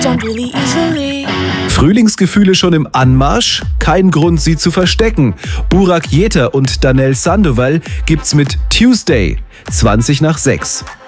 don't really easily. Frühlingsgefühle schon im Anmarsch? Kein Grund, sie zu verstecken. Burak Yeter und Danelle Sandoval gibt's mit Tuesday, 20 nach 6.